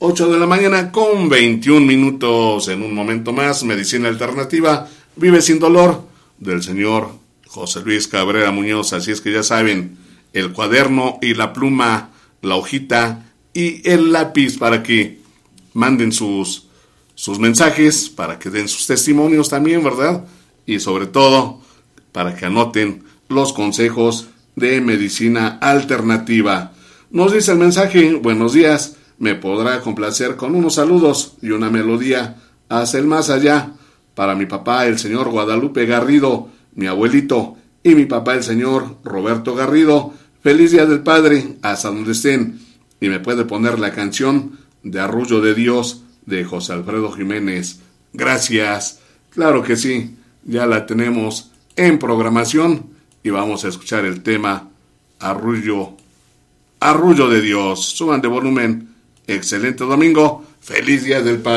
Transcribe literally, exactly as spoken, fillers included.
ocho de la mañana con veintiún minutos. En un momento más, Medicina Alternativa, Vive sin Dolor, del señor José Luis Cabrera Muñoz. Así es que ya saben, el cuaderno y la pluma, la hojita y el lápiz para que manden sus, sus mensajes, para que den sus testimonios también, ¿verdad? Y sobre todo, para que anoten los consejos de Medicina Alternativa. Nos dice el mensaje: buenos días, me podrá complacer con unos saludos y una melodía hacia el más allá para mi papá, el señor Guadalupe Garrido, mi abuelito, y mi papá, el señor Roberto Garrido. Feliz Día del Padre, hasta donde estén. Y me puede poner la canción de Arrullo de Dios de José Alfredo Jiménez. Gracias. Claro que sí, ya la tenemos en programación y vamos a escuchar el tema Arrullo, Arrullo de Dios. Suban de volumen. Excelente domingo. Feliz Día del Padre.